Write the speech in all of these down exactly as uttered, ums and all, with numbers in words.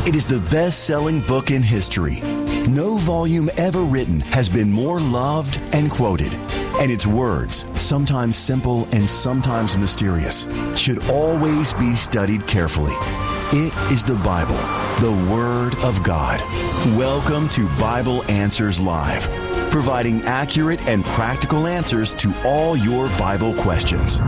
It is the best-selling book in history. No volume ever written has been more loved and quoted. And its words, sometimes simple and sometimes mysterious, should always be studied carefully. It is the Bible, the Word of God. Welcome to Bible Answers Live, providing accurate and practical answers to all your Bible questions.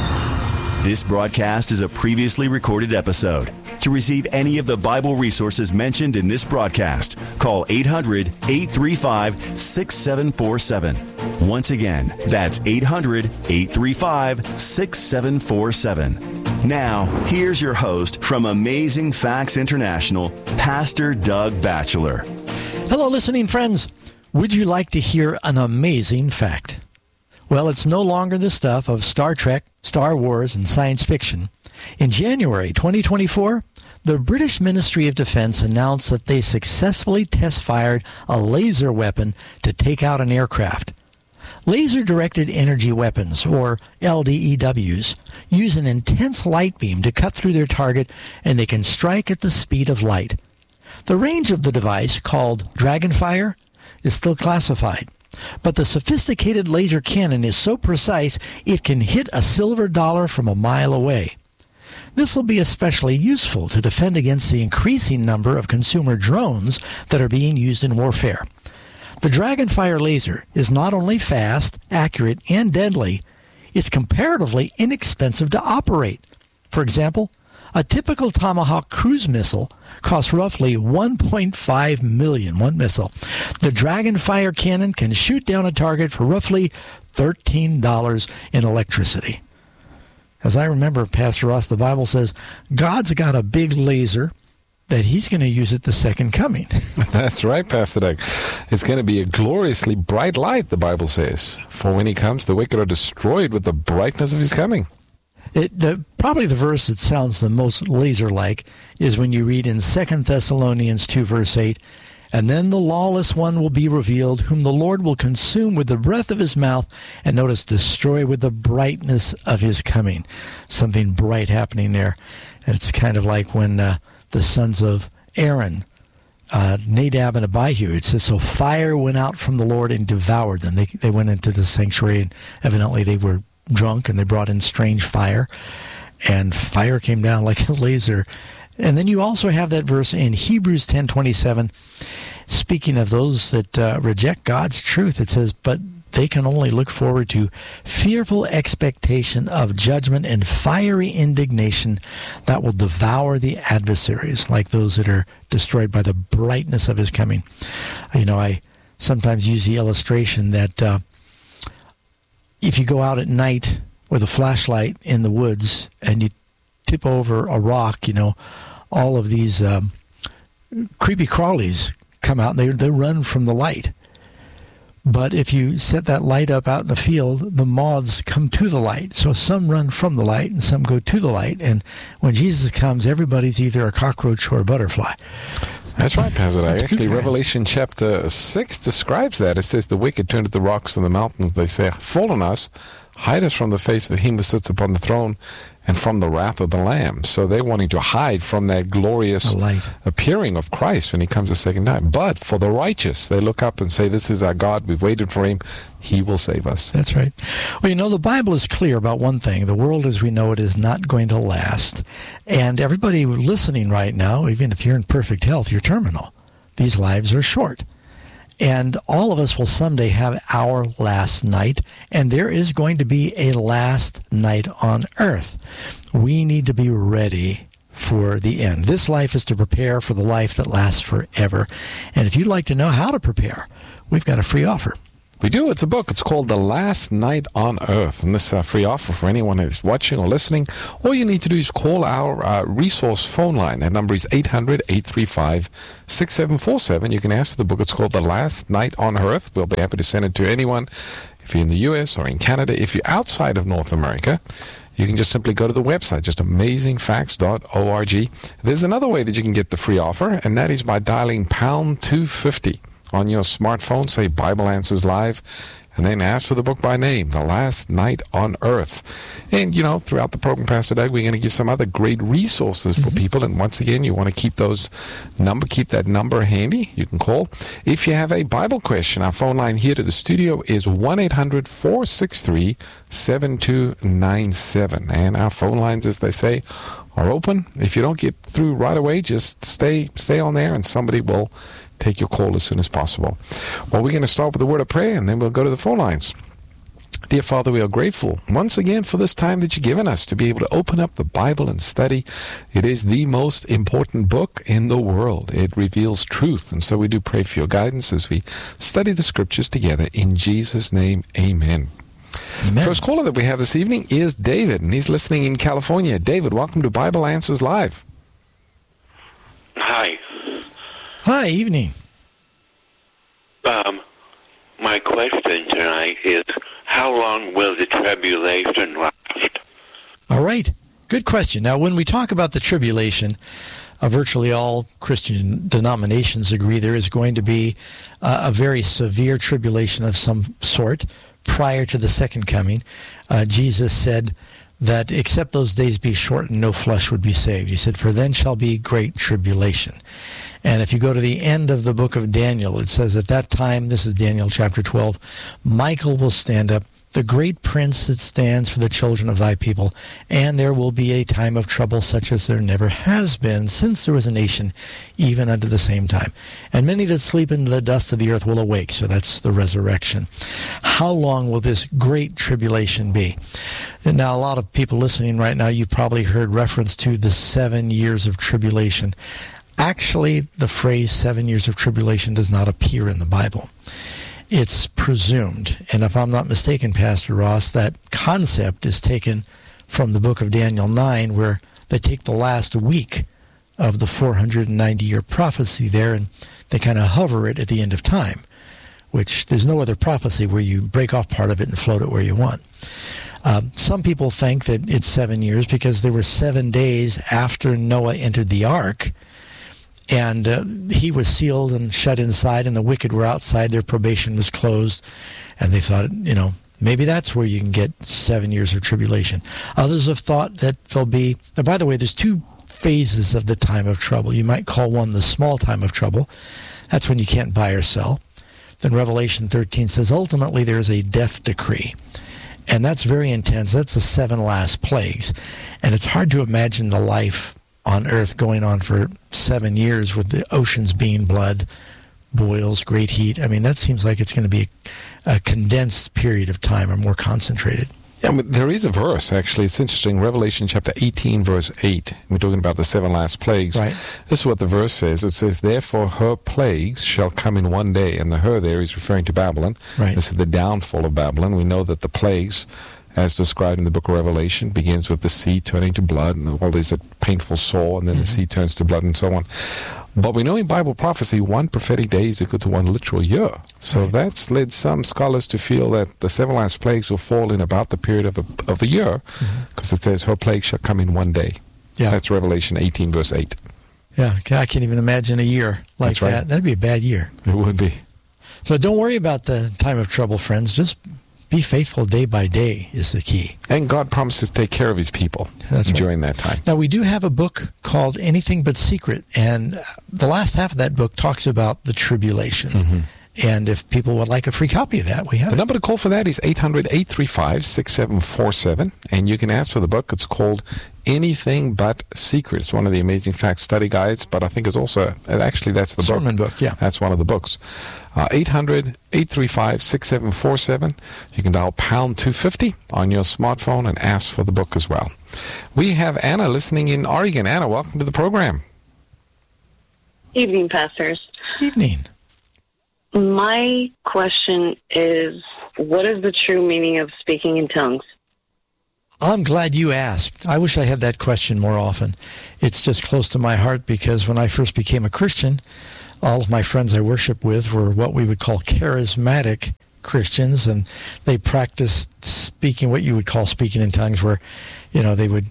This broadcast is a previously recorded episode. To receive any of the Bible resources mentioned in this broadcast, call eight hundred, eight three five, six seven four seven. Once again, that's eight hundred, eight three five, six seven four seven. Now, here's your host from Amazing Facts International, Pastor Doug Batchelor. Hello, listening friends. Would you like to hear an amazing fact? Well, it's no longer the stuff of Star Trek, Star Wars, and science fiction. In January twenty twenty-four, the British Ministry of Defense announced that they successfully test-fired a laser weapon to take out an aircraft. Laser-directed energy weapons, or L D E Ws, use an intense light beam to cut through their target, and they can strike at the speed of light. The range of the device, called Dragonfire, is still classified. But the sophisticated laser cannon is so precise it can hit a silver dollar from a mile away. This will be especially useful to defend against the increasing number of consumer drones that are being used in warfare. The Dragonfire laser is not only fast, accurate, and deadly, it's comparatively inexpensive to operate. For example, a typical Tomahawk cruise missile costs roughly one point five million dollars, one missile. The Dragonfire cannon can shoot down a target for roughly thirteen dollars in electricity. As I remember, Pastor Ross, the Bible says, God's got a big laser that he's going to use at the second coming. That's right, Pastor Doug. It's going to be a gloriously bright light, the Bible says. For when he comes, the wicked are destroyed with the brightness of his coming. It, the, probably the verse that sounds the most laser-like is when you read in Second Thessalonians two, verse eight, "And then the lawless one will be revealed, whom the Lord will consume with the breath of his mouth," and notice, destroy with the brightness of his coming. Something bright happening there. And it's kind of like when uh, the sons of Aaron, uh, Nadab and Abihu, it says, so fire went out from the Lord and devoured them. They, they went into the sanctuary, and evidently they were drunk, and they brought in strange fire, and fire came down like a laser. And then you also have that verse in Hebrews ten twenty-seven, speaking of those that uh, reject God's truth. It says, but they can only look forward to fearful expectation of judgment and fiery indignation that will devour the adversaries, like those that are destroyed by the brightness of his coming. You know, I sometimes use the illustration that uh, if you go out at night with a flashlight in the woods and you tip over a rock, you know, all of these um, creepy crawlies come out and they they run from the light. But if you set that light up out in the field, the moths come to the light. So some run from the light and some go to the light. And when Jesus comes, everybody's either a cockroach or a butterfly. That's right, Pastor. That's Actually, good, Revelation chapter six describes that. It says, the wicked turn to the rocks and the mountains. They say, fall on us, hide us from the face of him who sits upon the throne and from the wrath of the Lamb. So they're wanting to hide from that glorious appearing of Christ when he comes a second time. But for the righteous, they look up and say, this is our God. We've waited for him. He will save us. That's right. Well, you know, the Bible is clear about one thing. The world as we know it is not going to last. And everybody listening right now, even if you're in perfect health, you're terminal. These lives are short. And all of us will someday have our last night, and there is going to be a last night on earth. We need to be ready for the end. This life is to prepare for the life that lasts forever. And if you'd like to know how to prepare, we've got a free offer. We do. It's a book. It's called The Last Night on Earth. And this is a free offer for anyone who's watching or listening. All you need to do is call our uh, resource phone line. That number is eight hundred, eight three five, six seven four seven. You can ask for the book. It's called The Last Night on Earth. We'll be happy to send it to anyone. If you're in the U S or in Canada, if you're outside of North America, you can just simply go to the website, just amazing facts dot org. There's another way that you can get the free offer, and that is by dialing pound two fifty. On your smartphone, say Bible Answers Live, and then ask for the book by name, The Last Night on Earth. And, you know, throughout the program, Pastor Doug, we're going to give some other great resources for mm-hmm. people. And once again, you want to keep those number, keep that number handy. You can call. If you have a Bible question, our phone line here to the studio is one eight hundred four six three seven two nine seven. And our phone lines, as they say, are open. If you don't get through right away, just stay stay on there, and somebody will take your call as soon as possible. Well, we're going to start with a word of prayer, and then we'll go to the phone lines. Dear Father, we are grateful once again for this time that you've given us to be able to open up the Bible and study. It is the most important book in the world. It reveals truth, and so we do pray for your guidance as we study the Scriptures together. In Jesus' name, amen. Amen. First caller that we have this evening is David, and he's listening in California. David, welcome to Bible Answers Live. Hi. Hi, evening. Um, my question tonight is, how long will the tribulation last? All right. Good question. Now, when we talk about the tribulation, uh, virtually all Christian denominations agree there is going to be uh, a very severe tribulation of some sort prior to the second coming. Uh, Jesus said that except those days be shortened, no flesh would be saved. He said, for then shall be great tribulation. And if you go to the end of the book of Daniel, it says at that time, this is Daniel chapter twelve, Michael will stand up, the great prince that stands for the children of thy people, and there will be a time of trouble such as there never has been since there was a nation, even unto the same time. And many that sleep in the dust of the earth will awake. So that's the resurrection. How long will this great tribulation be? And now, a lot of people listening right now, you've probably heard reference to the seven years of tribulation. Actually, the phrase seven years of tribulation does not appear in the Bible. It's presumed. And if I'm not mistaken, Pastor Ross, that concept is taken from the book of Daniel nine, where they take the last week of the four hundred ninety year prophecy there, and they kind of hover it at the end of time, which there's no other prophecy where you break off part of it and float it where you want. Um, some people think that it's seven years because there were seven days after Noah entered the ark, and uh, he was sealed and shut inside, and the wicked were outside. Their probation was closed, and they thought, you know, maybe that's where you can get seven years of tribulation. Others have thought that there'll be, and by the way, there's two phases of the time of trouble. You might call one the small time of trouble. That's when you can't buy or sell. Then Revelation thirteen says, ultimately there's a death decree. And that's very intense. That's the seven last plagues. And it's hard to imagine the life on earth going on for seven years with the oceans being blood, boils, great heat. I mean, that seems like it's going to be a, a condensed period of time or more concentrated. Yeah, but there is a verse, actually. It's interesting. Revelation chapter eighteen, verse eight. We're talking about the seven last plagues. Right. This is what the verse says. It says, therefore her plagues shall come in one day. And the her there is referring to Babylon. Right. This is the downfall of Babylon. We know that the plagues, as described in the book of Revelation, begins with the sea turning to blood, and all these a painful sore, and then mm-hmm. the sea turns to blood, and so on. But we know in Bible prophecy, one prophetic day is equal to one literal year. So right. that's led some scholars to feel that the seven last plagues will fall in about the period of a, of a year, because mm-hmm. it says, her plague shall come in one day. Yeah. That's Revelation eighteen, verse eight. Yeah, I can't even imagine a year like That's right. that. That'd be a bad year. It would be. So don't worry about the time of trouble, friends. Just be faithful day by day is the key. And God promises to take care of his people That's during right. that time. Now, we do have a book called Anything But Secret, and the last half of that book talks about the tribulation. Mm-hmm. And if people would like a free copy of that, we have The it. number to call for that is eight hundred, eight three five, six seven four seven, and you can ask for the book. It's called Anything But Secret. It's one of the Amazing Facts study guides, but I think it's also, actually that's the Sermon book. book, yeah. That's one of the books. Uh, eight hundred, eight three five, six seven four seven. You can dial pound two fifty on your smartphone and ask for the book as well. We have Anna listening in Oregon. Anna, welcome to the program. Evening, pastors. Evening. My question is, what is the true meaning of speaking in tongues? I'm glad you asked. I wish I had that question more often. It's just close to my heart because when I first became a Christian, all of my friends I worship with were what we would call charismatic Christians, and they practiced speaking what you would call speaking in tongues, where, you know, they would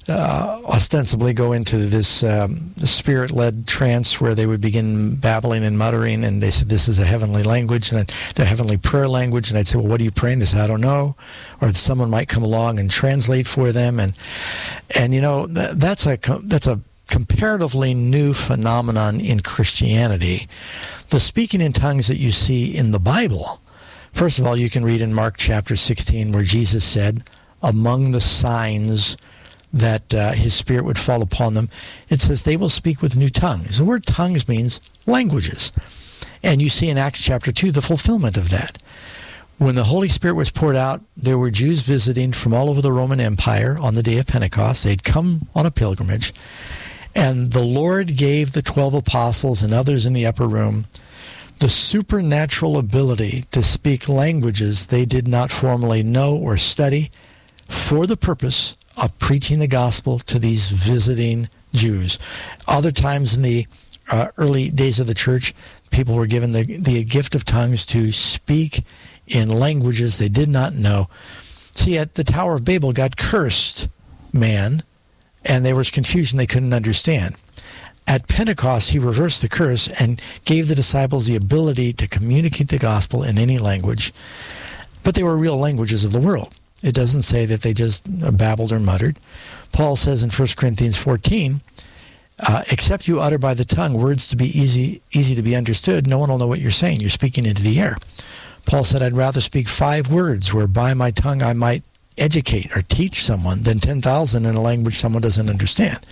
uh, ostensibly go into this um, spirit-led trance where they would begin babbling and muttering, and they said this is a heavenly language, and the heavenly prayer language, and I'd say, well, what are you praying? They said, I don't know. Or someone might come along and translate for them, and and you know th- that's a that's a comparatively new phenomenon in Christianity. The speaking in tongues that you see in the Bible, first of all, you can read in Mark chapter sixteen where Jesus said, among the signs that uh, his Spirit would fall upon them, it says they will speak with new tongues. The word tongues means languages. And you see in Acts chapter two the fulfillment of that. When the Holy Spirit was poured out, there were Jews visiting from all over the Roman Empire on the day of Pentecost. They'd come on a pilgrimage. And the Lord gave the twelve apostles and others in the upper room the supernatural ability to speak languages they did not formally know or study for the purpose of preaching the gospel to these visiting Jews. Other times in the uh, early days of the church, people were given the, the gift of tongues to speak in languages they did not know. See, at the Tower of Babel, God cursed man, and there was confusion they couldn't understand. At Pentecost, he reversed the curse and gave the disciples the ability to communicate the gospel in any language. But they were real languages of the world. It doesn't say that they just babbled or muttered. Paul says in First Corinthians fourteen, uh, except you utter by the tongue words to be easy, easy to be understood, no one will know what you're saying. You're speaking into the air. Paul said, I'd rather speak five words where by my tongue I might educate or teach someone than ten thousand in a language someone doesn't understand.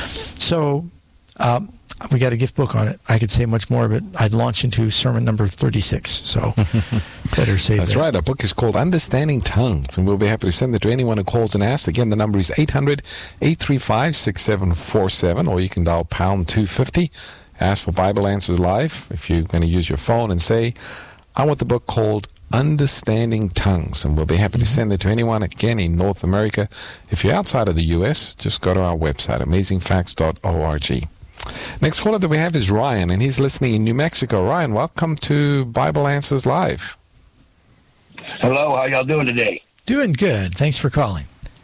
So um, we got a gift book on it. I could say much more, but I'd launch into sermon number thirty-six. So better say That's that. right. Our book is called Understanding Tongues, and we'll be happy to send it to anyone who calls and asks. Again, the number is eight hundred, eight three five, six seven four seven, or you can dial pound two fifty. Ask for Bible Answers Live if you're going to use your phone and say, I want the book called Understanding Tongues, and we'll be happy mm-hmm. to send it to anyone, again, in North America. If you're outside of the U S, just go to our website, amazing facts dot org. Next caller that we have is Ryan, and he's listening in New Mexico. Ryan, welcome to Bible Answers Live. Hello, how y'all doing today? Doing good. Thanks for calling.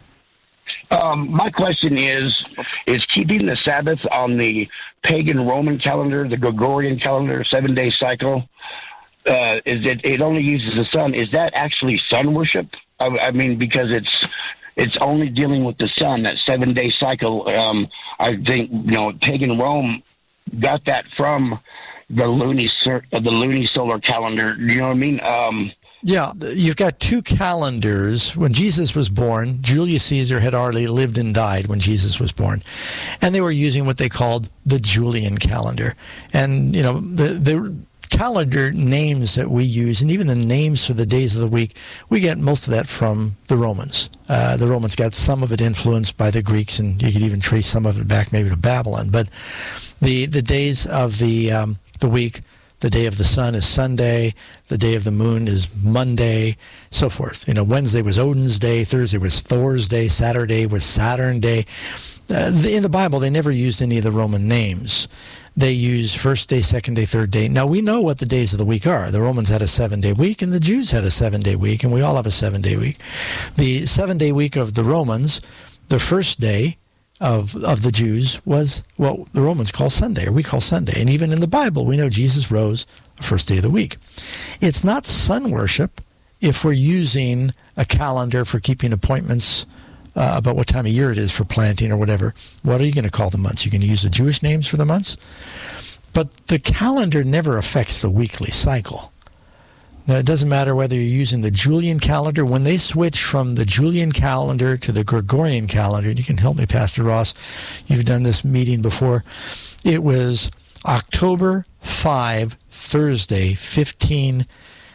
Um, my question is, is keeping the Sabbath on the pagan Roman calendar, the Gregorian calendar, seven-day cycle, uh, is it, it only uses the sun. Is that actually sun worship? I, I mean, because it's it's only dealing with the sun, that seven-day cycle. Um, I think, you know, pagan Rome got that from the luni, the lunisolar calendar. You know what I mean? Um, Yeah, you've got two calendars. When Jesus was born, Julius Caesar had already lived and died when Jesus was born. And they were using what they called the Julian calendar. And, you know, the, the calendar names that we use, and even the names for the days of the week, we get most of that from the Romans. Uh, the Romans got some of it influenced by the Greeks, and you could even trace some of it back maybe to Babylon. But the, the days of the, um, the week, the day of the sun is Sunday. The day of the moon is Monday, so forth. You know, Wednesday was Odin's day. Thursday was Thor's day. Saturday was Saturn day. Uh, in the Bible, they never used any of the Roman names. They used first day, second day, third day. Now, we know what the days of the week are. The Romans had a seven-day week, and the Jews had a seven-day week, and we all have a seven-day week. The seven-day week of the Romans, the first day of of the Jews was what the Romans call Sunday, or we call Sunday. And even in the Bible, we know Jesus rose the first day of the week. It's not sun worship if we're using a calendar for keeping appointments uh, about what time of year it is for planting or whatever. What are you going to call the months? You're going to use the Jewish names for the months? But the calendar never affects the weekly cycle. Now, it doesn't matter whether you're using the Julian calendar. When they switch from the Julian calendar to the Gregorian calendar, and you can help me, Pastor Ross, you've done this meeting before, it was October fifth, Thursday, fifteen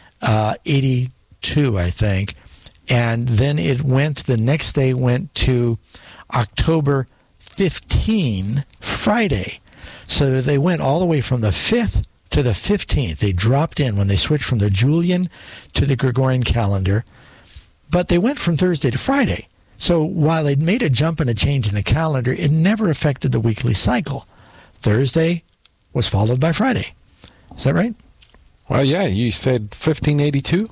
eighty-two, I think. And then it went, the next day went to October fifteenth, Friday. So they went all the way from the fifth to the fifteenth. They dropped in when they switched from the Julian to the Gregorian calendar, but they went from Thursday to Friday. So while they'd made a jump and a change in the calendar, it never affected the weekly cycle. Thursday was followed by Friday. Is that right? Well, yeah, you said fifteen eighty-two?